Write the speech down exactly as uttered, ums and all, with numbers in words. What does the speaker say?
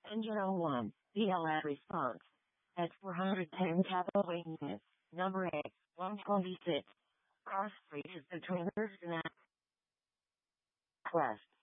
Engine oh one, V L A response. At four hundred ten capital units, number eight, one twenty-six. Cross street is between Thurston and Quest.